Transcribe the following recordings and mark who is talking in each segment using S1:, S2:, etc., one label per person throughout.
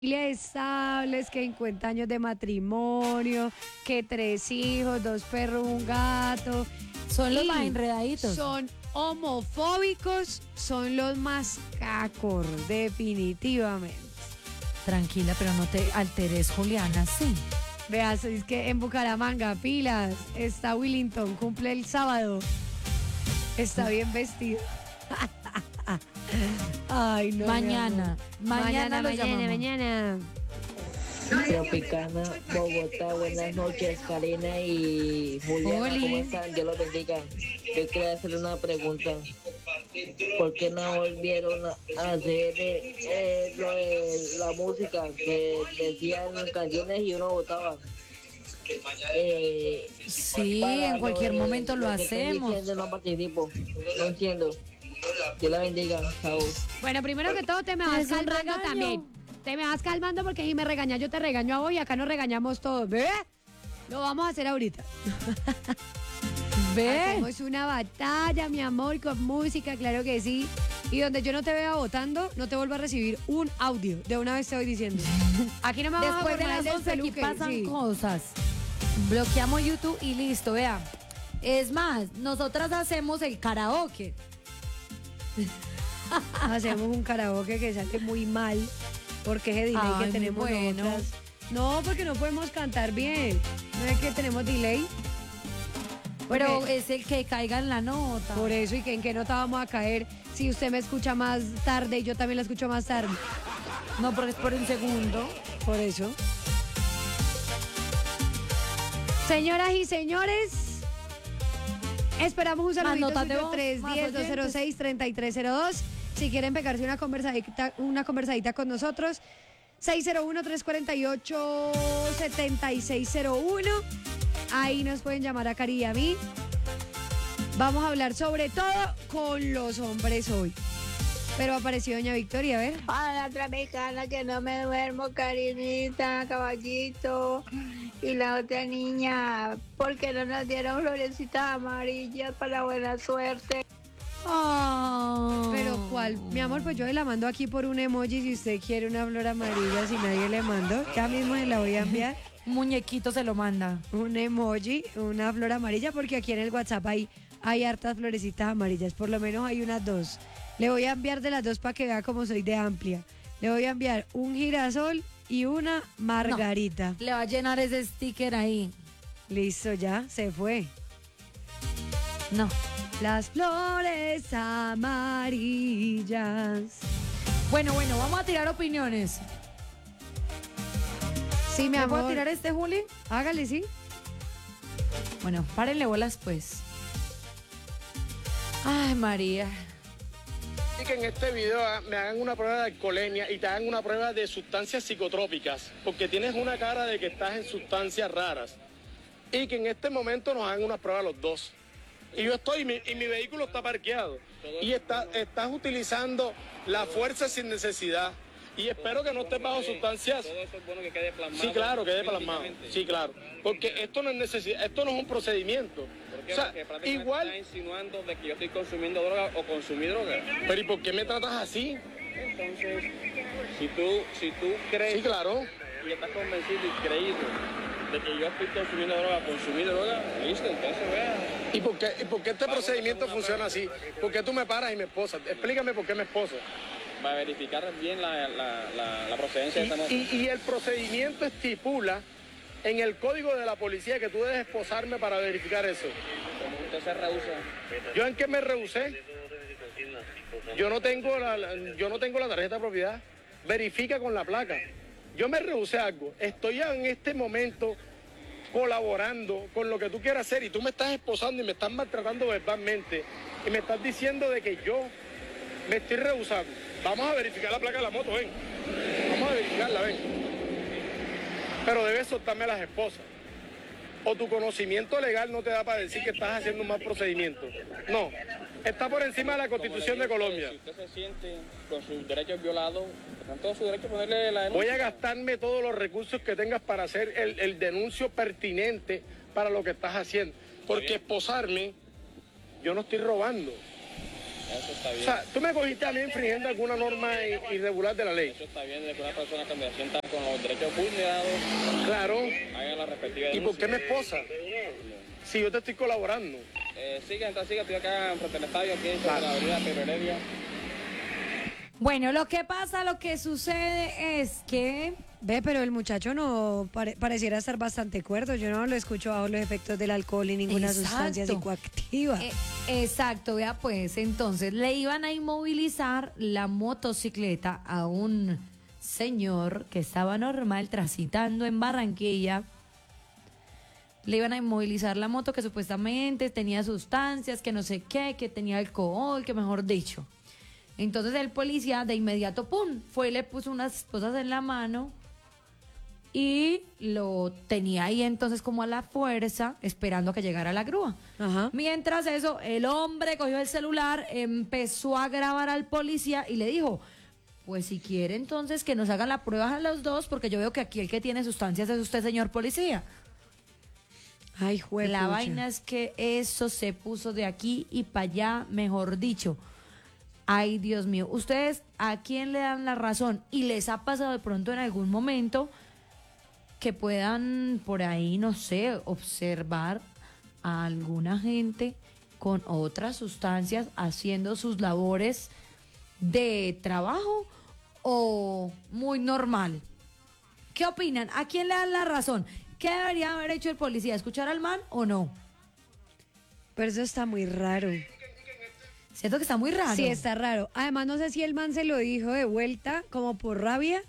S1: estables, que 50 años de matrimonio, que 3 hijos, 2 perros, un gato.
S2: Son los
S1: Y
S2: más enredaditos.
S1: Son homofóbicos, son los más cacor, definitivamente.
S2: Tranquila, pero no te alteres, Juliana, sí.
S1: Veas, es que en Bucaramanga, pilas, está Willington, cumple el sábado. Está bien vestido. Ay, no.
S2: Mañana lo llamamos.
S1: Mañana.
S3: Tropicana, Bogotá, buenas noches, Karina y Juliana,
S2: Oli.
S3: ¿cómo están? Dios los bendiga. Yo quería hacerle una pregunta. ¿Por qué no volvieron a hacer lo de la música que decían canciones y uno votaba?
S2: Sí,
S3: Para
S2: en cualquier
S3: lo de-
S2: momento lo
S3: que están
S2: hacemos.
S3: diciendo, no participo, no entiendo. Dios la bendiga, chao.
S1: Bueno, primero que todo te me vas
S2: Es un
S1: calmando
S2: regaño.
S1: también. Te me vas calmando porque si me regañas yo te regaño a vos y acá nos regañamos todos. ¿Ve? Lo vamos a hacer ahorita.
S2: ¿Ve?
S1: Hacemos una batalla, mi amor, con música, claro que sí. Y donde yo no te vea votando, no te vuelvo a recibir un audio. De una vez te voy diciendo. Aquí no me vas a
S2: Después de
S1: formar
S2: las
S1: el
S2: 11 aquí
S1: despeluque,
S2: pasan
S1: sí.
S2: cosas. Bloqueamos YouTube y listo, vea. Es más, nosotras hacemos el karaoke.
S1: Hacemos un karaoke que sale muy mal. Porque ese delay
S2: Ay,
S1: que
S2: muy
S1: tenemos
S2: bueno.
S1: nosotras. No, porque no podemos cantar bien. No es que tenemos delay.
S2: Pero
S1: Porque-
S2: es el que caiga en la nota.
S1: Por eso, ¿y que en qué nota vamos a caer si usted me escucha más tarde y yo también la escucho más tarde?
S2: No, porque es por un segundo.
S1: Por eso. Señoras y señores, esperamos un
S2: Más
S1: saludito
S2: notas de
S1: suyo
S2: voz, más
S1: 310-206-3302. Si quieren pegarse una conversadita con nosotros, 601-348-7601. Ahí nos pueden llamar a Cari y a mí. Vamos a hablar sobre todo con los hombres hoy. Pero apareció doña Victoria, a ver.
S4: Hola, tropicana, que no me duermo, Karinita, caballito. Y la otra niña, porque no nos dieron florecitas amarillas para la buena suerte.
S1: Pero ¿cuál? Mi amor, pues yo se la mando aquí por un emoji si usted quiere una flor amarilla, si nadie le mandó. Ya mismo se la voy a enviar.
S2: Un muñequito se lo manda.
S1: Un emoji, una flor amarilla, porque aquí en el WhatsApp hay hartas florecitas amarillas, por lo menos hay unas 2. Le voy a enviar de las 2 para que vea cómo soy de amplia. Le voy a enviar un girasol y una margarita.
S2: Le va a llenar ese sticker ahí.
S1: Listo, ya, se fue.
S2: No.
S1: Las flores amarillas.
S2: Bueno, vamos a tirar opiniones.
S1: Sí, mi
S2: ¿Me puedo
S1: amor.
S2: tirar este, Juli?
S1: Hágale, sí.
S2: Bueno, párenle bolas, pues. Ay, María.
S5: Y que en este video me hagan una prueba de alcoholemia y te hagan una prueba de sustancias psicotrópicas, porque tienes una cara de que estás en sustancias raras. Y que en este momento nos hagan una prueba los dos. Y yo estoy, y mi vehículo está parqueado. Y estás utilizando la fuerza sin necesidad. Y espero que no estés bajo sustancias.
S6: Todo eso es bueno que quede plasmado.
S5: Sí, claro, quede plasmado.
S6: físicamente.
S5: Sí, claro. Porque esto no es necesidad, esto no es un procedimiento.
S6: ¿Por qué?
S5: O sea,
S6: Porque prácticamente
S5: igual,
S6: está insinuando de que yo estoy consumiendo droga o consumí droga.
S5: pero ¿y por qué me tratas así?
S6: Entonces, si tú crees
S5: Sí, claro.
S6: y estás convencido y creído de que yo estoy consumiendo droga, consumí droga, listo, entonces vea.
S5: ¿Y por qué este procedimiento funciona así? ¿Por qué tú me paras y mi esposa? Explícame por qué mi esposa.
S6: Va a verificar bien la procedencia de esta nota.
S5: Y el procedimiento estipula en el código de la policía que tú debes esposarme para verificar eso.
S6: Como usted se rehúsa.
S5: ¿Yo en qué me rehusé? Yo no tengo la tarjeta de propiedad. Verifica con la placa. Yo me rehusé a algo. Estoy ya en este momento colaborando con lo que tú quieras hacer y tú me estás esposando y me estás maltratando verbalmente y me estás diciendo de que yo me estoy rehusando. Vamos a verificar la placa de la moto, ven. Vamos a verificarla, ven. Pero debes soltarme a las esposas. O tu conocimiento legal no te da para decir que estás haciendo un mal procedimiento. No, está por encima de la Constitución de Colombia.
S6: Si usted se siente con sus derechos violados, están todos sus derechos a ponerle la denuncia.
S5: Voy a gastarme todos los recursos que tengas para hacer el denuncio pertinente para lo que estás haciendo. Porque esposarme, yo no estoy robando.
S6: Eso está bien.
S5: O sea, tú me cogiste a mí infringiendo alguna norma irregular de la ley.
S6: Eso está bien de que una persona que me sienta con los derechos vulnerados
S5: Claro.
S6: haga la respectiva
S5: ¿Y por
S6: denuncia.
S5: qué mi esposa? Si yo te estoy colaborando.
S6: Sigue, estoy acá frente al estadio, aquí en
S5: Claro.
S6: la avenida Pedro Heredia.
S2: Bueno, lo que pasa, lo que sucede es que
S1: Ve, pero el muchacho no pareciera estar bastante cuerdo. Yo no lo escucho bajo los efectos del alcohol y ninguna
S2: Exacto.
S1: sustancia psicoactiva.
S2: exacto, vea pues, entonces le iban a inmovilizar la motocicleta a un señor que estaba normal transitando en Barranquilla. Le iban a inmovilizar la moto que supuestamente tenía sustancias, que no sé qué, que tenía alcohol, que mejor dicho. Entonces el policía de inmediato, ¡pum!, fue y le puso unas esposas en la mano y lo tenía ahí entonces como a la fuerza, esperando a que llegara la grúa.
S1: Ajá.
S2: Mientras eso, el hombre cogió el celular, empezó a grabar al policía y le dijo, pues si quiere entonces que nos hagan la prueba a los dos, porque yo veo que aquí el que tiene sustancias es usted, señor policía.
S1: Ay, juepucha.
S2: La vaina es que eso se puso de aquí y para allá, mejor dicho. Ay, Dios mío, ustedes a quién le dan la razón y les ha pasado de pronto en algún momento que puedan por ahí, no sé, observar a alguna gente con otras sustancias haciendo sus labores de trabajo o muy normal. ¿Qué opinan? ¿A quién le dan la razón? ¿Qué debería haber hecho el policía? ¿Escuchar al man o no?
S1: Pero eso está muy raro.
S2: Siento que está muy raro.
S1: Sí, está raro. Además, no sé si el man se lo dijo de vuelta, como por rabia,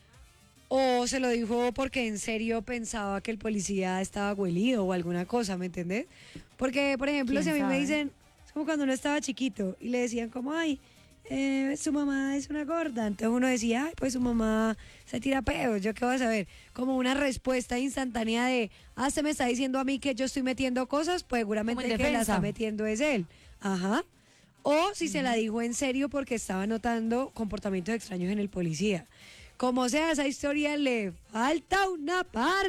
S1: o se lo dijo porque en serio pensaba que el policía estaba huelido o alguna cosa, ¿me entendés? Porque, por ejemplo,
S2: ¿Quién
S1: si a mí me
S2: sabe?
S1: dicen, es como cuando uno estaba chiquito y le decían como, ay, su mamá es una gorda. Entonces uno decía, ay, pues su mamá se tira pedos, ¿yo qué vas a ver? Como una respuesta instantánea de, se me está diciendo a mí que yo estoy metiendo cosas, pues seguramente
S2: Como en
S1: el que la
S2: defensa.
S1: está metiendo es él. Ajá. O si se la dijo en serio porque estaba notando comportamientos extraños en el policía. Como sea, a esa historia le falta una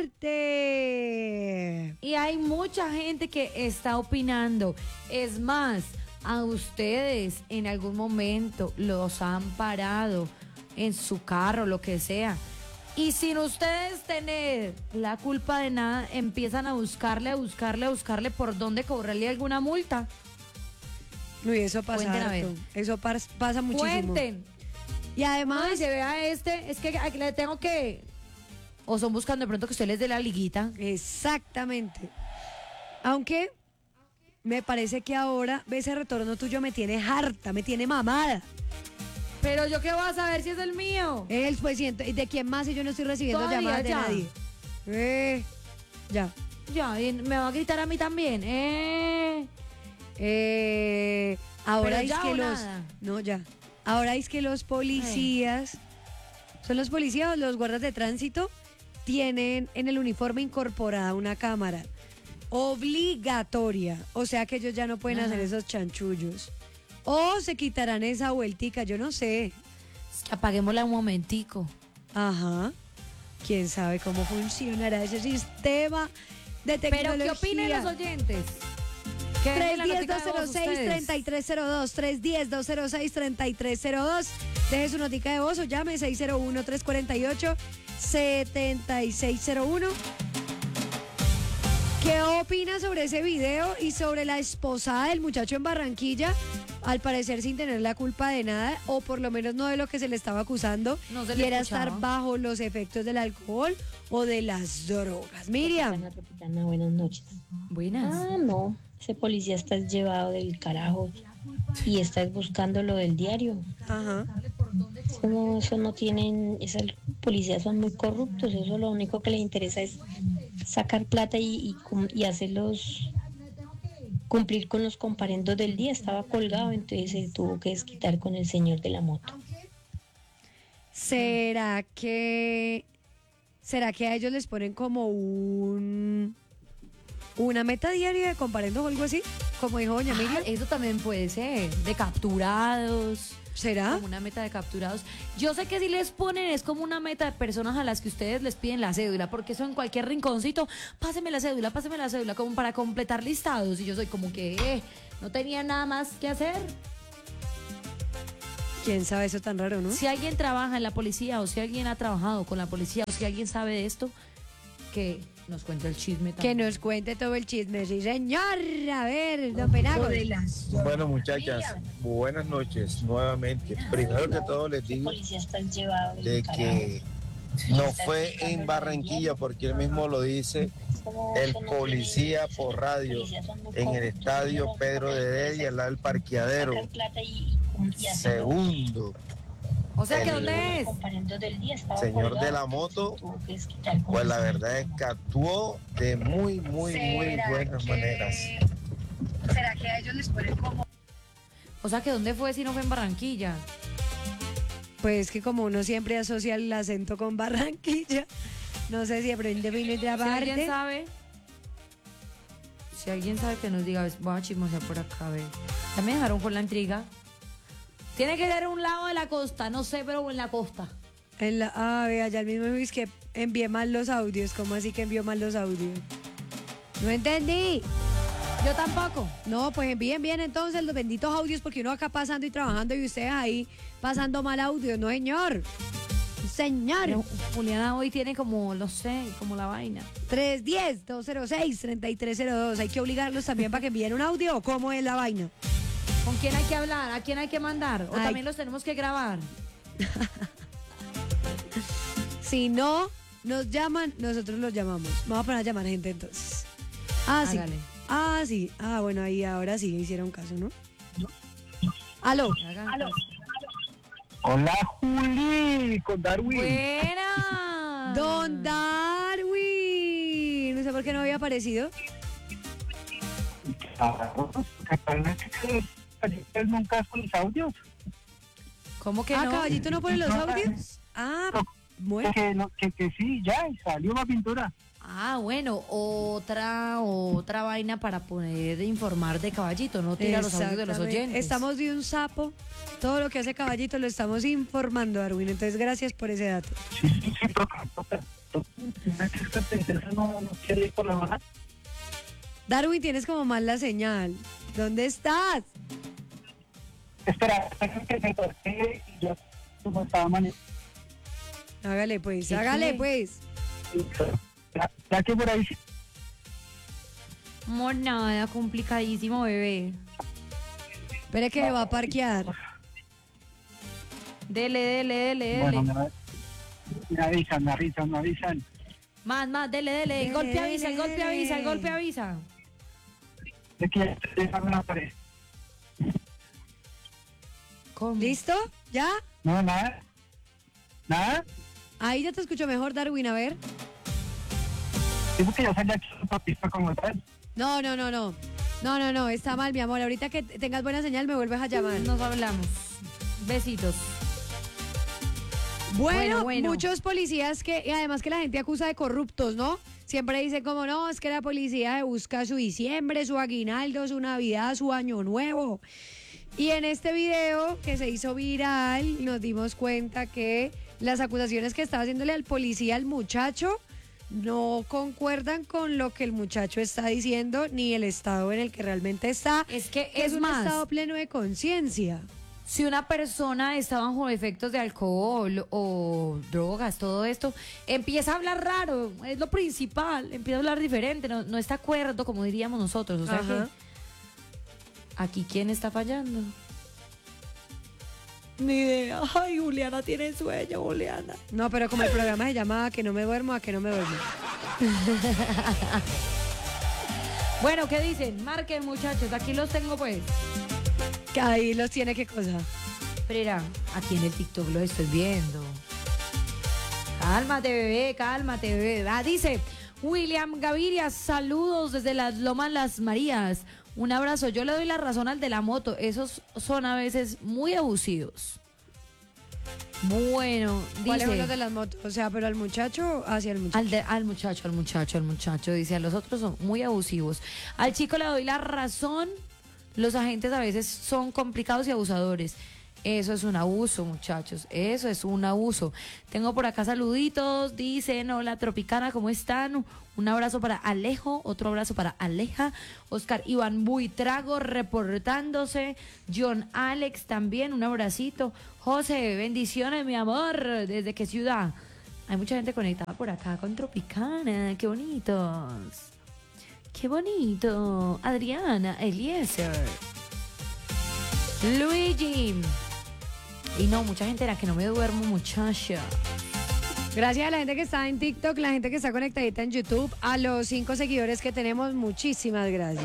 S1: parte.
S2: Y hay mucha gente que está opinando. Es más, a ustedes en algún momento los han parado en su carro, lo que sea. Y sin ustedes tener la culpa de nada, empiezan a buscarle por dónde cobrarle alguna multa.
S1: Uy, eso pasa
S2: Cuenten a ver.
S1: harto. Eso pasa muchísimo.
S2: Cuenten.
S1: Y además,
S2: Ay, se vea es que aquí le tengo que... O son buscando de pronto que usted les dé la liguita.
S1: exactamente. Aunque me parece que ahora ese retorno tuyo me tiene harta, me tiene mamada.
S2: Pero yo qué voy a saber si es el mío.
S1: Él pues siento, ¿y de quién más si yo no estoy recibiendo
S2: Todavía
S1: llamadas de
S2: ya.
S1: nadie? Ya.
S2: Ya, y me va a gritar a mí también.
S1: Ahora
S2: Pero
S1: es
S2: ya
S1: que
S2: o
S1: los
S2: nada.
S1: no ya. Ahora es que los policías son los policías o los guardas de tránsito tienen en el uniforme incorporada una cámara obligatoria, o sea que ellos ya no pueden hacer esos chanchullos. O se quitarán esa vueltica, yo no sé.
S2: Es que apaguémosla un momentico.
S1: Ajá. ¿Quién sabe cómo funcionará ese sistema de
S2: Pero
S1: tecnología?
S2: ¿qué opinan los oyentes? ¿Qué es la notica de voz ustedes?
S1: 310-206-3302, 310-206-3302. Deje su notica de voz o llame 601-348-7601. ¿Qué opina sobre ese video y sobre la esposada del muchacho en Barranquilla? Al parecer sin tener la culpa de nada, o por lo menos no de lo que se le estaba acusando,
S2: No se
S1: y
S2: le
S1: era
S2: escuchaba.
S1: estar bajo los efectos del alcohol o de las drogas. Miriam.
S7: Capitana, buenas noches.
S2: Buenas.
S7: No, ese policía está llevado del carajo y está buscando lo del diario.
S1: Ajá.
S7: Eso no tienen, esos policías son muy corruptos, eso lo único que les interesa es sacar plata y hacerlos cumplir con los comparendos del día. Estaba colgado, entonces se tuvo que desquitar con el señor de la moto.
S1: ¿Será que a ellos les ponen como una meta diaria de comparendos o algo así? Como dijo doña Miriam.
S2: Eso también puede ser. De capturados.
S1: ¿Será?
S2: Como una meta de capturados. Yo sé que si les ponen es como una meta de personas a las que ustedes les piden la cédula, porque eso en cualquier rinconcito, páseme la cédula, como para completar listados. Y yo soy como que no tenía nada más que hacer.
S1: ¿Quién sabe eso tan raro, no?
S2: Si alguien trabaja en la policía o si alguien ha trabajado con la policía o si alguien sabe de esto, que nos cuente el chisme
S1: Que
S2: también.
S1: nos cuente todo el chisme, sí, señor. A ver, don Penagos.
S8: Bueno, muchachas, buenas noches nuevamente. Primero que todo les digo de que no fue en Barranquilla, porque él mismo lo dice el policía por radio en el estadio Pedro de Heredia, al lado del parqueadero. Segundo,
S2: O sea, ¿que dónde es?
S8: señor de la moto, pues la verdad es que actuó de muy buenas maneras.
S1: ¿Será que a ellos les ponen como?
S2: O sea, ¿que dónde fue si no fue en Barranquilla?
S1: Pues que como uno siempre asocia el acento con Barranquilla, no sé si aprende vino de
S2: Si alguien
S1: aparte.
S2: sabe, que nos diga, voy a chismosear por acá, a ver. Ya me dejaron con la intriga. Tiene que ser un lado de la costa, no sé, pero en la costa.
S1: Vea, ya el mismo Luis que envié mal los audios. ¿Cómo así que envió mal los audios? No entendí.
S2: Yo tampoco.
S1: No, pues envíen bien entonces los benditos audios porque uno acá pasando y trabajando y ustedes ahí pasando mal audio. No, señor. Señor.
S2: Pero Juliana hoy tiene como, no sé, como la vaina.
S1: 310-206-3302. Hay que obligarlos también para que envíen un audio. ¿Cómo es la vaina?
S2: ¿Con quién hay que hablar? ¿A quién hay que mandar? ¿O
S1: Ay.
S2: también los tenemos que grabar?
S1: Si no nos llaman, nosotros los llamamos. Vamos a poner a llamar a gente entonces. Sí.
S2: Hágale.
S1: Sí. Bueno, ahí ahora sí hicieron caso, ¿no? Aló.
S2: Aló.
S9: Hola, Juli, con Darwin.
S2: Buena.
S1: Don Darwin. No sé por qué no había aparecido.
S9: Él nunca con los audios.
S2: ¿Cómo que no?
S1: Caballito no pone los audios. Bueno.
S9: Que sí, ya, y salió la pintura.
S2: Bueno, otra vaina para poder informar de Caballito, no tira los audios de los
S1: Exactamente.
S2: oyentes.
S1: Estamos de un sapo. Todo lo que hace Caballito lo estamos informando, Darwin. Entonces, gracias por ese dato.
S9: Sí, toca. No quiere ir por la baja.
S1: Darwin, tienes como mal la señal. ¿Dónde estás?
S9: Espera, que me toque y yo como estaba manejando.
S1: Hágale pues,
S2: ¿Qué
S1: hágale
S2: quiere?
S1: pues.
S9: Ya que por ahí.
S2: Nada, complicadísimo, bebé.
S1: Espere que me va a parquear.
S2: Dele.
S9: Bueno, me avisan.
S2: Más, dele.
S1: Dele,
S2: El golpe avisa, el golpe
S1: dele.
S2: avisa, el golpe avisa.
S9: De que ya estoy dejando la pared.
S2: ¿Cómo?
S1: ¿Listo? ¿Ya?
S9: No, nada.
S1: Ahí ya te escucho mejor, Darwin, a ver.
S9: Digo que ya salí aquí a pista como tal.
S1: No, está mal, mi amor. Ahorita que tengas buena señal me vuelves a llamar.
S2: Nos hablamos. Besitos.
S1: Bueno,
S2: Bueno.
S1: muchos policías y además que la gente acusa de corruptos, ¿no? Siempre dicen como, no, es que la policía busca su diciembre, su aguinaldo, su Navidad, su Año Nuevo. Y en este video que se hizo viral, nos dimos cuenta que las acusaciones que estaba haciéndole al policía al muchacho no concuerdan con lo que el muchacho está diciendo ni el estado en el que realmente está.
S2: Es que
S1: es un
S2: más,
S1: estado pleno de conciencia.
S2: si una persona está bajo efectos de alcohol o drogas, todo esto, empieza a hablar raro, es lo principal, empieza a hablar diferente, no está de acuerdo, como diríamos nosotros. O sea
S1: Ajá.
S2: que, ¿aquí quién está fallando?
S1: Ni idea. Ay, Juliana tiene sueño, Juliana. No, pero como el programa se llama ¿A que no me duermo? ¿A que no me duermo?
S2: Bueno, ¿qué dicen? Marquen, muchachos, aquí los tengo pues.
S1: Que ahí los tiene, ¿qué cosa?
S2: Espera, aquí en el TikTok los estoy viendo. Cálmate, bebé. Dice William Gaviria, saludos desde las Lomas Las Marías. Un abrazo. Yo le doy la razón al de la moto. Esos son a veces muy abusivos. Bueno,
S1: ¿Cuál es
S2: dice...
S1: uno de las motos? O sea, pero al muchacho, hacia el muchacho.
S2: Al muchacho. Dice, a los otros son muy abusivos. Al chico le doy la razón. Los agentes a veces son complicados y abusadores. Eso es un abuso, muchachos. Eso es un abuso. Tengo por acá saluditos. Dicen, hola Tropicana, ¿cómo están? Un abrazo para Alejo, otro abrazo para Aleja. Oscar Iván Buitrago reportándose. John Alex también, un abracito. José, bendiciones, mi amor. ¿Desde qué ciudad? Hay mucha gente conectada por acá con Tropicana. Qué bonitos. Qué bonito. Adriana, Eliezer. Luigi. Y no, mucha gente era que no me duermo, muchacha.
S1: Gracias a la gente que está en TikTok, la gente que está conectadita en YouTube, a los 5 seguidores que tenemos, muchísimas gracias.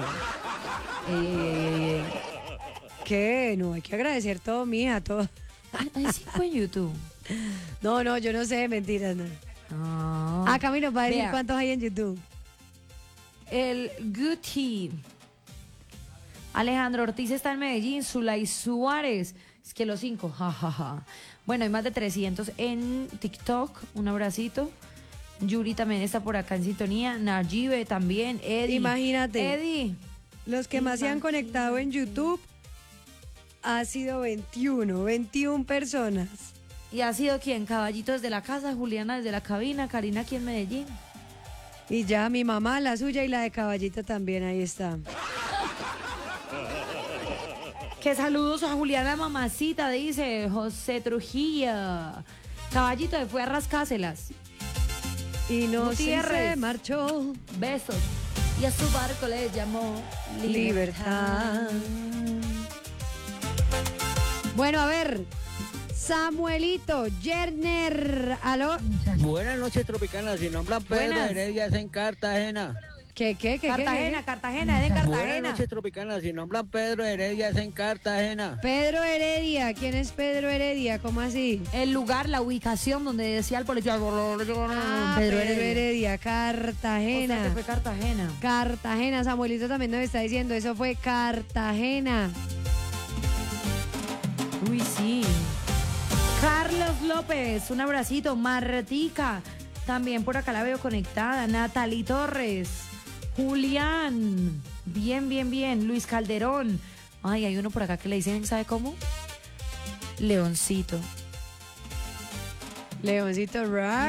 S1: ¿Qué? No, hay que agradecer todo, mija, todo.
S2: Hay 5 en YouTube.
S1: No, yo no sé, mentiras, no. Acá me nos va a decir cuántos hay en YouTube.
S2: El Guti. Alejandro Ortiz está en Medellín. Zulay Suárez. Es que los 5, jajaja. Bueno, hay más de 300 en TikTok. Un abracito. Yuri también está por acá en sintonía. Nayibe también. Eddie.
S1: Imagínate.
S2: Eddie.
S1: Los que más se han conectado en YouTube ha sido 21 personas.
S2: ¿Y ha sido quién? Caballito desde la casa, Juliana desde la cabina, Karina aquí en Medellín.
S1: Y ya mi mamá, la suya y la de Caballito también, ahí está.
S2: Que saludos a Juliana mamacita, dice José Trujillo. Caballito se fue a rascáselas.
S1: Y no
S2: Gutiérrez
S1: se marchó.
S2: Besos. Y a su barco le llamó
S1: Libertad. Bueno, a ver. Samuelito, Yerner, ¿aló?
S10: Buenas noches, Tropicana. Si nombran Pedro
S2: Buenas.
S10: Heredia es en Cartagena.
S1: ¿Qué?
S2: Cartagena, es de
S10: Buenas
S2: Cartagena.
S10: noches, Tropicana. Si nombran Pedro Heredia es en Cartagena.
S1: Pedro Heredia, ¿quién es Pedro Heredia? ¿Cómo así?
S2: El lugar, la ubicación donde decía el policía.
S1: Pedro Heredia, Cartagena.
S2: O sea, que fue Cartagena.
S1: Cartagena, Samuelito también nos está diciendo, eso fue Cartagena.
S2: Uy, sí. Carlos López, un abracito. Martica, también por acá la veo conectada. Natalie Torres. Julián, bien. Luis Calderón. Ay, hay uno por acá que le dicen, ¿sabe cómo? Leoncito.
S1: Leoncito,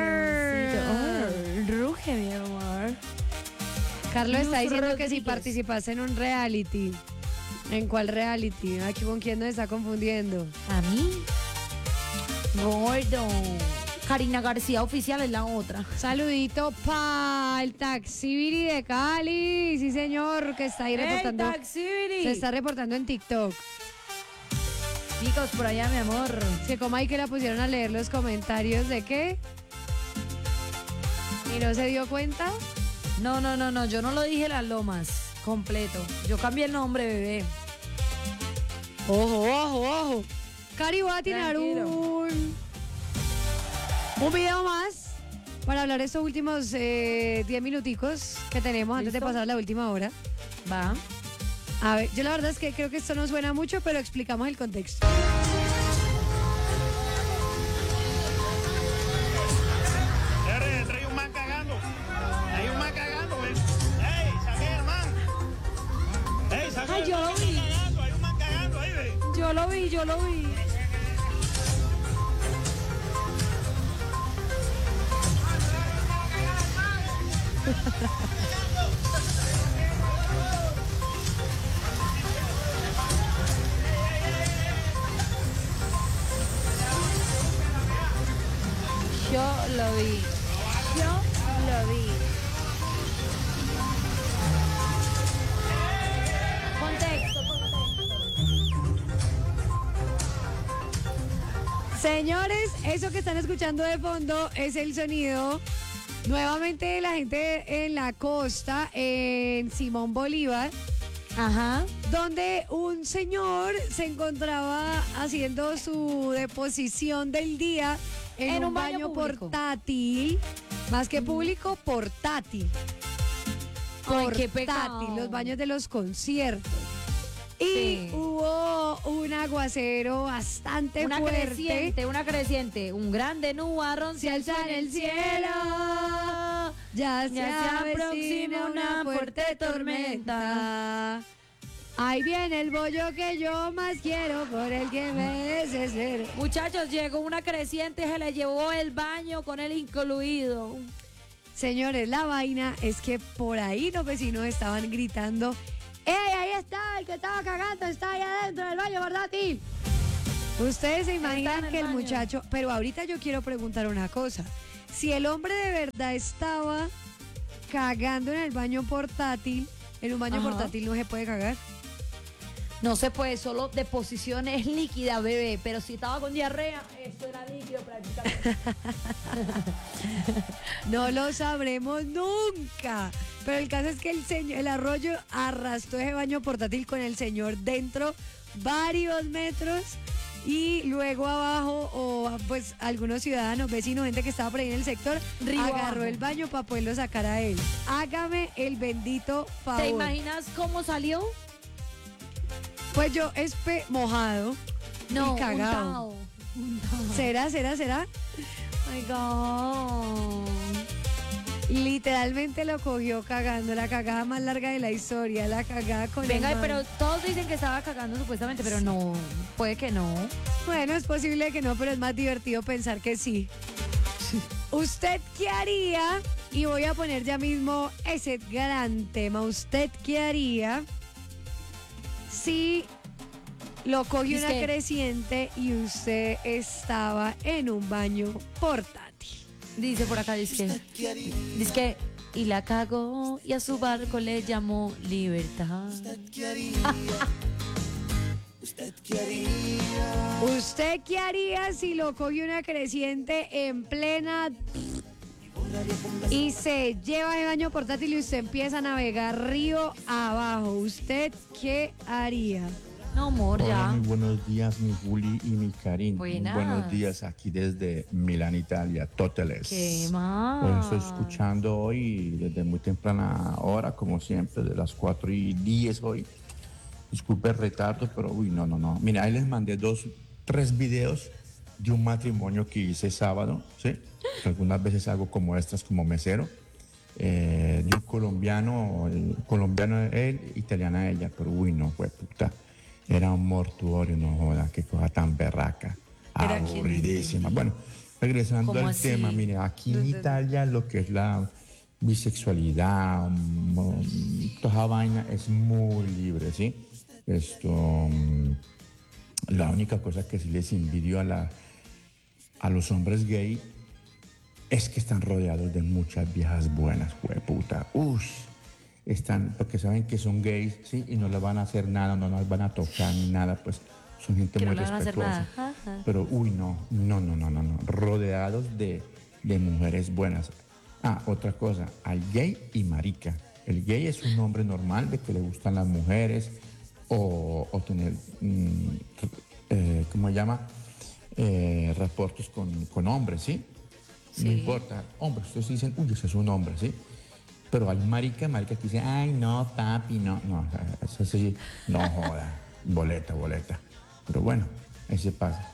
S2: Ruge, mi amor.
S1: Carlos está
S2: Luz
S1: diciendo que si
S2: Rodríguez.
S1: participase en un reality. ¿En cuál reality? Aquí con quién nos está confundiendo.
S2: A mí. Gordo. Karina García Oficial es la otra.
S1: Saludito para el Taxibiri de Cali. Sí, señor, que está ahí reportando.
S2: Taxibiri!
S1: Se está reportando en TikTok.
S2: Chicos, por allá, mi amor.
S1: Que como ahí que la pusieron a leer los comentarios de qué. ¿Y no se dio cuenta?
S2: No, yo no lo dije Las Lomas completo. Yo cambié el nombre, bebé.
S1: Ojo. Cari, voy a tirar
S2: Tranquilo.
S1: un video más para hablar estos últimos 10 minuticos que tenemos antes de
S2: ¿Listo?
S1: pasar la última hora.
S2: Va.
S1: A ver, yo la verdad es que creo que esto no suena mucho, pero explicamos el contexto.
S5: Trae un man cagando. Hay un man cagando, ven. ¡Ey, saqué, hermano! ¡Ey, saqué!
S2: Ay, yo lo vi.
S5: Hay un man cagando ahí, ven.
S2: Yo lo vi. Yo lo vi. Contexto.
S1: Señores, eso que están escuchando de fondo es el sonido nuevamente de la gente en la costa, en Simón Bolívar,
S2: Ajá.
S1: donde un señor se encontraba haciendo su deposición del día en un baño
S2: público.
S1: portátil, más que público, portátil.
S2: Ay, qué
S1: Portátil,
S2: pecado.
S1: los baños de los conciertos. Y
S2: Sí.
S1: hubo un aguacero bastante fuerte.
S2: Una creciente, un grande nubarrón
S1: Se alza en el cielo, ya se
S2: Ya se
S1: aproxima
S2: aproxima
S1: una fuerte tormenta. Ahí viene el bollo que yo más quiero, por el que me desespero.
S2: Muchachos, llegó una creciente, se le llevó el baño con él incluido.
S1: Señores, la vaina es que por ahí los vecinos estaban gritando: ¡Ey, ahí está! El que estaba cagando está ahí adentro del baño portátil. Ustedes se imaginan que el muchacho... Pero ahorita yo quiero preguntar una cosa. Si el hombre de verdad estaba cagando en el baño portátil, en un baño portátil no se puede cagar.
S2: No se puede, solo deposición es líquida, bebé. Pero si estaba con diarrea, eso era líquido prácticamente.
S1: No lo sabremos nunca. Pero el caso es que el arroyo arrastró ese baño portátil con el señor dentro varios metros. Y luego abajo, o pues algunos ciudadanos, vecinos, gente que estaba por ahí en el sector, agarró el baño para poderlo sacar a él. Hágame el bendito favor.
S2: ¿Te imaginas cómo salió?
S1: Pues yo mojado y cagado.
S2: Untado.
S1: ¿Será?
S2: Oh my God.
S1: Literalmente lo cogió cagando, la cagada más larga de la historia, la cagada con
S2: Venga,
S1: el
S2: pero todos dicen que estaba cagando supuestamente, pero no, puede que no.
S1: Bueno, es posible que no, pero es más divertido pensar que sí. ¿Usted qué haría? Y voy a poner ya mismo ese gran tema. ¿Usted qué haría si lo cogió una creciente y usted estaba en un baño portátil?
S2: Dice por acá, dice que y la cagó y a su barco le llamó Libertad.
S1: ¿Usted qué haría si lo cogió una creciente en plena y se lleva el baño portátil y usted empieza a navegar río abajo? ¿Usted qué haría?
S2: No, amor, ya.
S11: Hola, muy buenos días, mi Juli y mi Karin.
S2: Buenas.
S11: Muy buenos días aquí desde Milán, Italia, Toteles.
S2: ¿Qué más?
S11: Pues estoy escuchando hoy desde muy temprana hora, como siempre, de las 4:10 hoy. Disculpe el retardo, pero no. Mira, ahí les mandé 3 videos de un matrimonio que hice sábado, ¿sí? Que algunas veces hago como extras como mesero. De un colombiano él, italiana ella, pero no, fue puta. Era un mortuorio, no joda, qué cosa tan berraca, aburridísima. Bueno, regresando al tema, mire, aquí en Italia lo que es la bisexualidad, toda esa vaina es muy libre, ¿sí? La única cosa que sí les envidio a los hombres gay es que están rodeados de muchas viejas buenas, puta. Están, porque saben que son gays, ¿sí? Y no les van a hacer nada, no nos van a tocar ni nada, pues son gente muy respetuosa. Pero, no. Rodeados de mujeres buenas. Otra cosa, hay gay y marica. El gay es un hombre normal de que le gustan las mujeres o tener, ¿cómo se llama? Reportes con hombres, ¿sí? No importa, hombres, ustedes dicen, ese es un hombre, ¿sí? Pero hay marica que dice, ay, no, papi, no, eso sí, no joda, boleta. Pero bueno, ahí se pasa.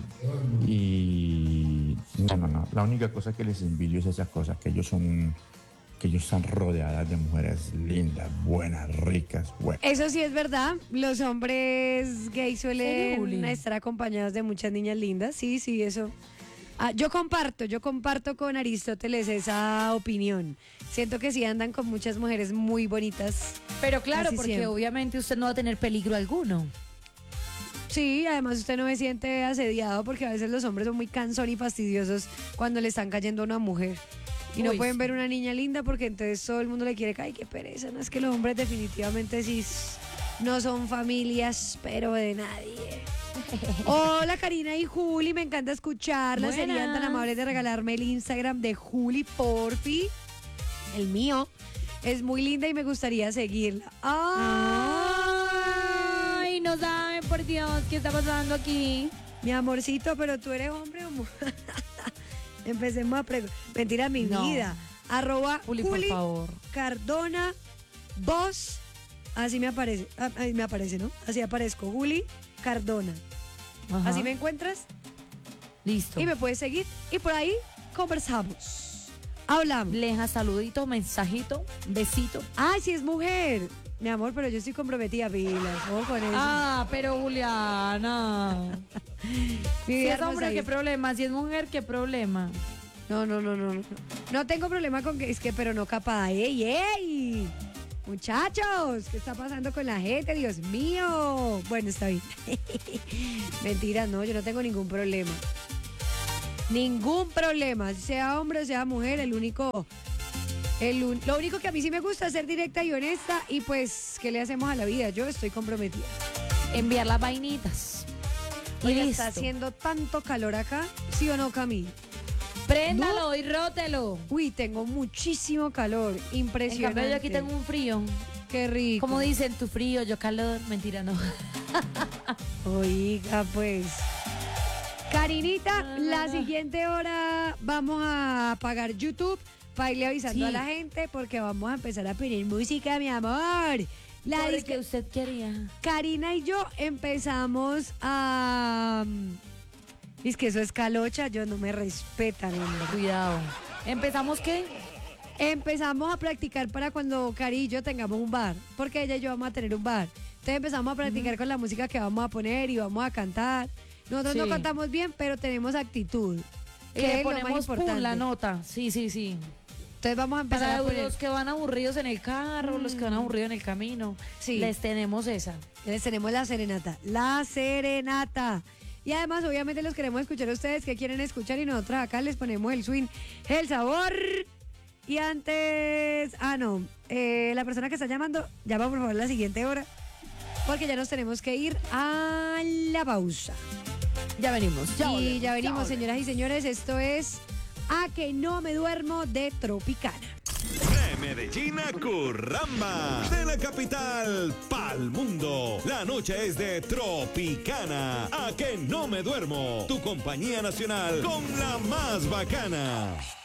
S11: Y no, la única cosa que les envidio es esa cosa, que ellos están rodeadas de mujeres lindas, buenas, ricas, buenas.
S1: Eso sí es verdad, los hombres gays suelen estar acompañados de muchas niñas lindas, sí, eso. Yo comparto con Aristóteles esa opinión. Siento que sí andan con muchas mujeres muy bonitas.
S2: Pero claro,
S1: Así
S2: porque
S1: siempre.
S2: obviamente usted no va a tener peligro alguno.
S1: Sí, además usted no se siente asediado porque a veces los hombres son muy cansón y fastidiosos cuando le están cayendo a una mujer. Y no pueden ver una niña linda porque entonces todo el mundo le quiere caer. Ay, qué pereza. No, es que los hombres definitivamente sí no son familias, pero de nadie. Hola Karina y Juli, me encanta escucharla. Serían tan amables de regalarme el Instagram de Juli, porfi. El mío. Es muy linda y me gustaría seguirla.
S2: Ay, no saben, por Dios, ¿qué está pasando aquí?
S1: Mi amorcito, pero tú eres hombre o mujer. Empecemos a preguntar. Mentira, mi vida.
S2: Juli, por favor.
S1: Cardona, vos. Así me aparece. Ahí me aparece, ¿no? Así aparezco. Juli Cardona.
S2: Ajá.
S1: Así me encuentras.
S2: Listo.
S1: Y me puedes seguir. Y por ahí conversamos. Hablamos.
S2: Leja, saludito, mensajito, besito.
S1: Ay, si es mujer. Mi amor, pero yo estoy comprometida, pilas. Ojo con eso.
S2: Ah, pero Juliana.
S1: Mi
S2: Si
S1: vida
S2: es hombre,
S1: hermosa,
S2: ¿qué problema? Si es mujer, ¿qué problema?
S1: No. No tengo problema con que es que, pero no capada. ¡Ey, ey! Muchachos, ¿qué está pasando con la gente? Dios mío. Bueno, está bien. Mentira, no, yo no tengo ningún problema. Ningún problema, sea hombre o sea mujer, lo único que a mí sí me gusta es ser directa y honesta y pues, ¿qué le hacemos a la vida? Yo estoy comprometida.
S2: Enviar las vainitas. Y
S1: Oiga,
S2: listo.
S1: está haciendo tanto calor acá, ¿sí o no, Cami?
S2: Préndalo y rótelo.
S1: Uy, tengo muchísimo calor,
S2: En
S1: impresionante.
S2: cambio, yo aquí tengo un frío.
S1: Qué rico.
S2: Como dicen, tu frío, yo calor. Mentira, no.
S1: Oiga, pues. Karinita, la siguiente hora vamos a apagar YouTube para irle avisando
S2: Sí.
S1: a la gente porque vamos a empezar a pedir música, mi amor. La
S2: Porque
S1: disque-
S2: usted quería.
S1: Karina y yo empezamos a... Es que eso es calocha, yo no me respetan, hombre.
S2: Cuidado. ¿Empezamos qué?
S1: Empezamos a practicar para cuando Cari y yo tengamos un bar, porque ella y yo vamos a tener un bar. Entonces empezamos a practicar con la música que vamos a poner y vamos a cantar. Nosotros no
S2: Sí.
S1: cantamos bien, pero tenemos actitud.
S2: Y
S1: Que
S2: le
S1: es lo más
S2: ponemos
S1: importante.
S2: pum, la nota. Sí.
S1: Entonces vamos a empezar
S2: Para
S1: a poner...
S2: los que van aburridos en el carro, los que van aburridos en el camino.
S1: Sí.
S2: Les tenemos esa.
S1: Les tenemos la serenata. La serenata. Y además, obviamente, los queremos escuchar a ustedes que quieren escuchar y nosotros acá les ponemos el swing, el sabor. Y antes... la persona que está llamando, llama por favor la siguiente hora. Porque ya nos tenemos que ir a la pausa.
S2: Ya venimos.
S1: Y ya venimos, señoras y señores. Esto es A que no me duermo de Tropicana.
S12: De Medellín a Curramba, de la capital pa'l mundo. La noche es de Tropicana. A que no me duermo. Tu compañía nacional con la más bacana.